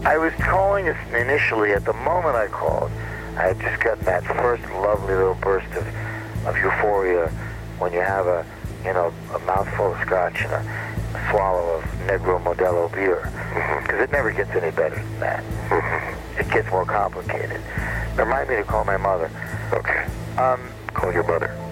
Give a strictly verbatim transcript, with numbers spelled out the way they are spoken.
I was calling this initially. At the moment I called, I had just gotten that first lovely little burst of, of euphoria when you have a, you know, a mouthful of scotch and a, a swallow of Negro Modelo beer. Because it never gets any better than that. It gets more complicated. Remind me to call my mother. Okay. Um, Call your mother.